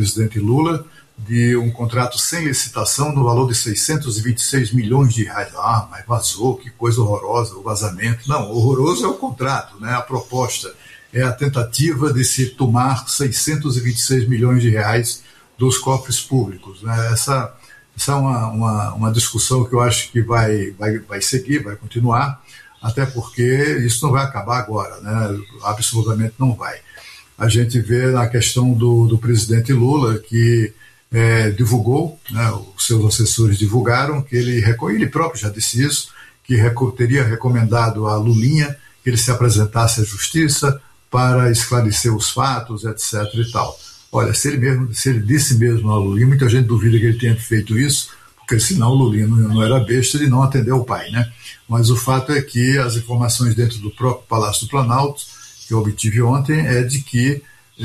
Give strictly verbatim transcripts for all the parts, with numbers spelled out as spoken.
presidente Lula de um contrato sem licitação no valor de seiscentos e vinte e seis milhões de reais. Ah, mas vazou, que coisa horrorosa, o vazamento. Não, horroroso é o contrato, né? A proposta é a tentativa de se tomar seiscentos e vinte e seis milhões de reais dos cofres públicos, né? Essa, essa é uma, uma, uma discussão que eu acho que vai, vai, vai seguir, vai continuar, até porque isso não vai acabar agora, né? Absolutamente não vai. A gente vê na questão do, do presidente Lula, que é, divulgou, né, os seus assessores divulgaram, que ele, ele próprio já disse isso, que teria recomendado a Lulinha que ele se apresentasse à justiça para esclarecer os fatos, etc e tal. Olha, se ele, mesmo, se ele disse mesmo a Lulinha, muita gente duvida que ele tenha feito isso, porque senão o Lulinha não, não era besta de não atender o pai, né? Mas o fato é que as informações dentro do próprio Palácio do Planalto, que eu obtive ontem, é de que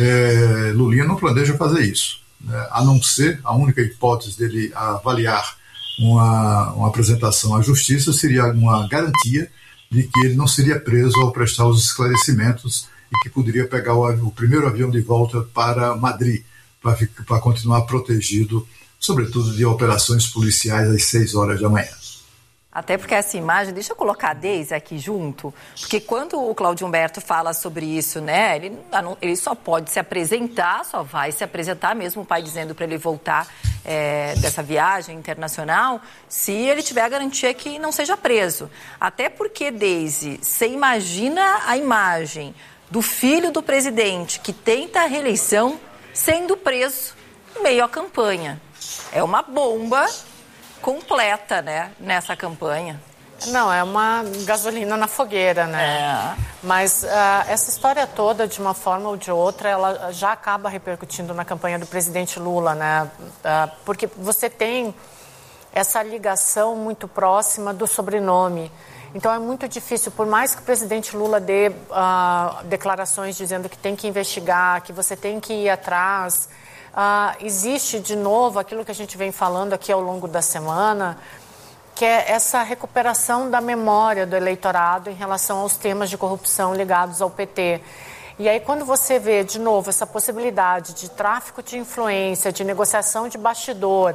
é, Lulinha não planeja fazer isso, né? A não ser, a única hipótese dele avaliar uma, uma apresentação à justiça seria uma garantia de que ele não seria preso ao prestar os esclarecimentos e que poderia pegar o, o primeiro avião de volta para Madrid, para continuar protegido, sobretudo de operações policiais às seis horas da manhã. Até porque essa imagem, deixa eu colocar a Deise aqui junto, porque quando o Cláudio Humberto fala sobre isso, né, ele, ele só pode se apresentar, só vai se apresentar, mesmo o pai dizendo para ele voltar é, dessa viagem internacional, se ele tiver a garantia que não seja preso. Até porque, Deise, você imagina a imagem do filho do presidente que tenta a reeleição sendo preso em meio à campanha. É uma bomba completa, né, nessa campanha. Não, é uma gasolina na fogueira, né? É. Mas uh, essa história toda, de uma forma ou de outra, ela já acaba repercutindo na campanha do presidente Lula, né? Uh, porque você tem essa ligação muito próxima do sobrenome. Então é muito difícil, por mais que o presidente Lula dê uh, declarações dizendo que tem que investigar, que você tem que ir atrás, uh, existe de novo aquilo que a gente vem falando aqui ao longo da semana, que é essa recuperação da memória do eleitorado em relação aos temas de corrupção ligados ao P T. E aí quando você vê de novo essa possibilidade de tráfico de influência, de negociação de bastidor,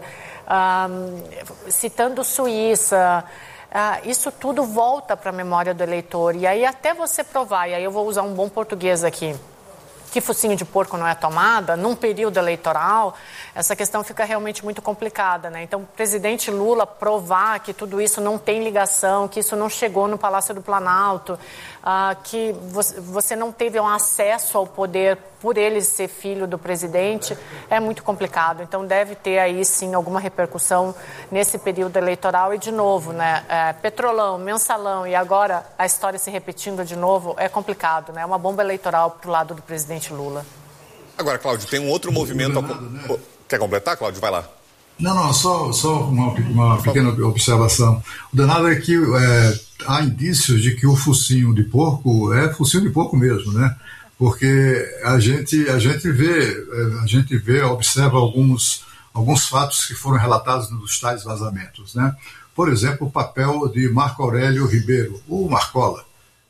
uh, citando Suíça, Uh, isso tudo volta para a memória do eleitor. E aí até você provar, e aí eu vou usar um bom português aqui, que focinho de porco não é tomada, num período eleitoral, essa questão fica realmente muito complicada, né? Então, o presidente Lula provar que tudo isso não tem ligação, que isso não chegou no Palácio do Planalto, uh, que você não teve um acesso ao poder por ele ser filho do presidente, é muito complicado. Então, deve ter aí, sim, alguma repercussão nesse período eleitoral. E, de novo, né, é, Petrolão, Mensalão e agora a história se repetindo de novo, é complicado, né? É uma bomba eleitoral para o lado do presidente Lula. Agora, Cláudio, tem um outro movimento... Danado, né? Quer completar, Cláudio? Vai lá. Não, não, só, só uma, uma pequena observação. O danado é que é, há indícios de que o focinho de porco é focinho de porco mesmo, né? Porque a gente, a gente vê, a gente vê, observa alguns, alguns fatos que foram relatados nos tais vazamentos, né? Por exemplo, o papel de Marco Aurélio Ribeiro, o Marcola,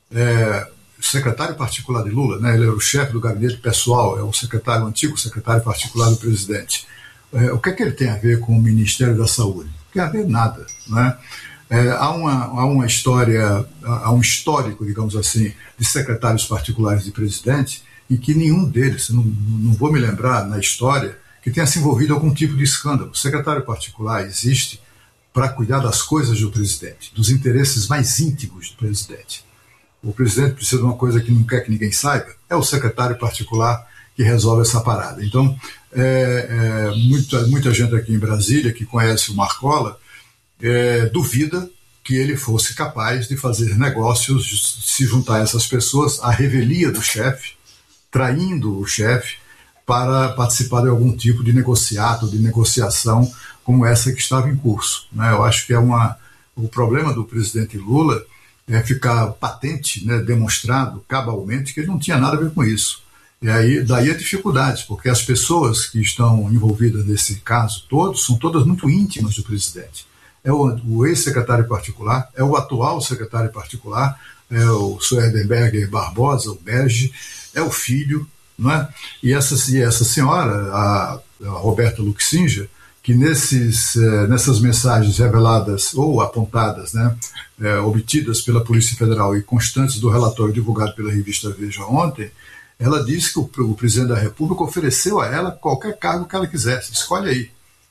é, secretário particular de Lula, né? Ele era o chefe do gabinete pessoal, é o secretário, o antigo secretário particular do presidente. É, o que é que ele tem a ver com o Ministério da Saúde? Não tem a ver nada, né? É, há, uma, há uma história, há um histórico, digamos assim, de secretários particulares de presidente em que nenhum deles, não, não vou me lembrar na história, que tenha se envolvido em algum tipo de escândalo. O secretário particular existe para cuidar das coisas do presidente, dos interesses mais íntimos do presidente. O presidente precisa de uma coisa que não quer que ninguém saiba, é o secretário particular que resolve essa parada. Então, é, é, muita, muita gente aqui em Brasília que conhece o Marcola é, duvida que ele fosse capaz de fazer negócios, de se juntar a essas pessoas à revelia do chefe, traindo o chefe para participar de algum tipo de negociado, de negociação como essa que estava em curso, né? Eu acho que é uma, o problema do presidente Lula é ficar patente, né, demonstrado cabalmente que ele não tinha nada a ver com isso. E aí, daí a dificuldade, porque as pessoas que estão envolvidas nesse caso todos são todas muito íntimas do presidente. É o, o ex-secretário particular, é o atual secretário particular, é o Suerdenberger Barbosa, o Berge, é o filho, não é? E essa, e essa senhora, a, a Roberta Luxinja, que nesses, eh, nessas mensagens reveladas ou apontadas, né, eh, obtidas pela Polícia Federal e constantes do relatório divulgado pela revista Veja ontem, ela disse que o, o presidente da República ofereceu a ela qualquer cargo que ela quisesse, escolhe aí.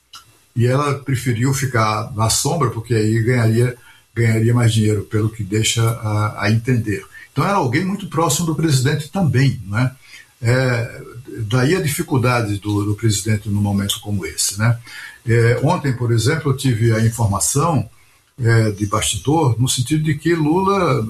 E ela preferiu ficar na sombra, porque aí ganharia, ganharia mais dinheiro, pelo que deixa a, a entender. Então era alguém muito próximo do presidente também, né? É, daí a dificuldade do, do presidente num momento como esse, né? É, ontem, por exemplo, eu tive a informação é, de bastidor, no sentido de que Lula,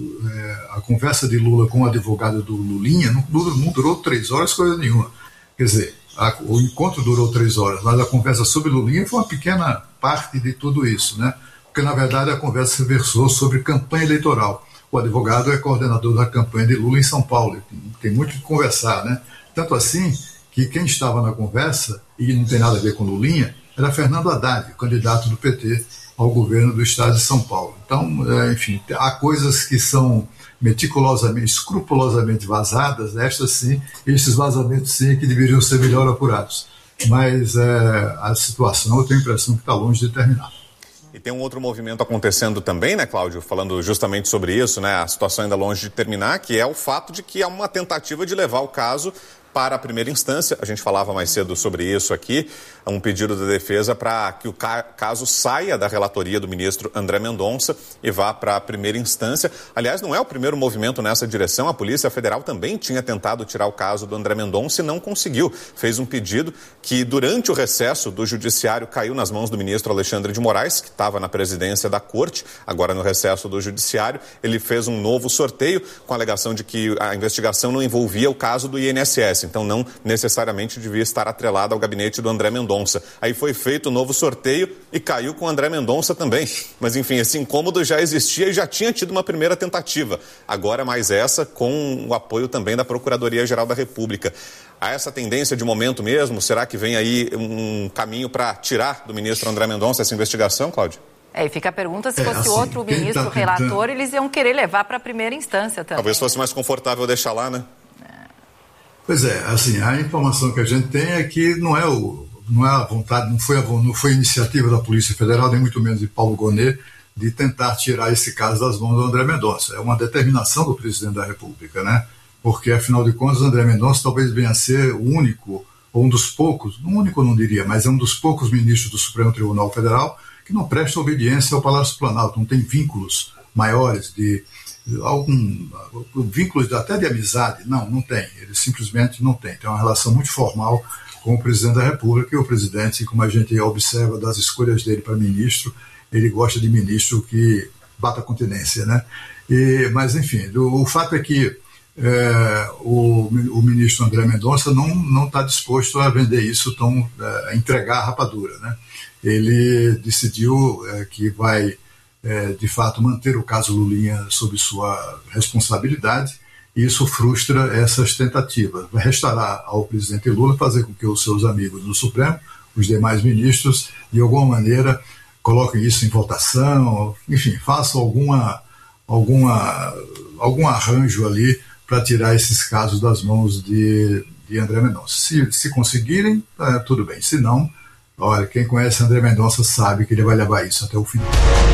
é, a conversa de Lula com o advogado do Lulinha não, não durou três horas, coisa nenhuma. Quer dizer, a, o encontro durou três horas, mas a conversa sobre Lulinha foi uma pequena parte de tudo isso, né? Porque, na verdade, a conversa se versou sobre campanha eleitoral. O advogado é coordenador da campanha de Lula em São Paulo, tem, tem muito que conversar, né? Tanto assim que quem estava na conversa, e não tem nada a ver com Lulinha, era Fernando Haddad, candidato do P T ao governo do estado de São Paulo. Então, enfim, há coisas que são meticulosamente, escrupulosamente vazadas, estas sim, esses vazamentos sim, que deveriam ser melhor apurados. Mas é, a situação, eu tenho a impressão que está longe de terminar. E tem um outro movimento acontecendo também, né, Cláudio, falando justamente sobre isso, né, a situação ainda longe de terminar, que é o fato de que há uma tentativa de levar o caso para a primeira instância. A gente falava mais cedo sobre isso aqui, um pedido da defesa para que o ca- caso saia da relatoria do ministro André Mendonça e vá para a primeira instância. Aliás, não é o primeiro movimento nessa direção. A Polícia Federal também tinha tentado tirar o caso do André Mendonça e não conseguiu. Fez um pedido que, durante o recesso do Judiciário, caiu nas mãos do ministro Alexandre de Moraes, que estava na presidência da Corte, agora no recesso do Judiciário. Ele fez um novo sorteio com a alegação de que a investigação não envolvia o caso do I N S S, então não necessariamente devia estar atrelado ao gabinete do André Mendonça. Aí foi feito um novo sorteio e caiu com o André Mendonça também. Mas, enfim, esse incômodo já existia e já tinha tido uma primeira tentativa. Agora mais essa, com o apoio também da Procuradoria-Geral da República. Há essa tendência de momento mesmo? Será que vem aí um caminho para tirar do ministro André Mendonça essa investigação, Cláudio? É, e fica a pergunta se é, fosse assim, outro ministro tá relator, tentando... eles iam querer levar para a primeira instância também. Talvez fosse mais confortável deixar lá, né? Pois é, assim, a informação que a gente tem é que não é, o, não é a vontade, não foi a, não foi a iniciativa da Polícia Federal, nem muito menos de Paulo Gonet, de tentar tirar esse caso das mãos do André Mendonça. É uma determinação do presidente da República, né? Porque, afinal de contas, o André Mendonça talvez venha a ser o único, ou um dos poucos, um único eu não diria, mas é um dos poucos ministros do Supremo Tribunal Federal que não presta obediência ao Palácio do Planalto, não tem vínculos maiores de... algum vínculos até de amizade, não, não tem, ele simplesmente não tem, tem uma relação muito formal com o presidente da República, e o presidente, como a gente observa das escolhas dele para ministro, ele gosta de ministro que bata continência, né? E, mas enfim, o, o fato é que é, o, o ministro André Mendonça não não está disposto a vender isso, tão, a entregar a rapadura, né? Ele decidiu é, que vai É, de fato, manter o caso Lulinha sob sua responsabilidade, e isso frustra essas tentativas. Restará ao presidente Lula fazer com que os seus amigos do Supremo, os demais ministros, de alguma maneira, coloquem isso em votação, enfim, façam alguma, alguma, algum arranjo ali para tirar esses casos das mãos de, de André Mendonça. Se, se conseguirem, é, tudo bem. Se não, olha, quem conhece André Mendonça sabe que ele vai levar isso até o fim.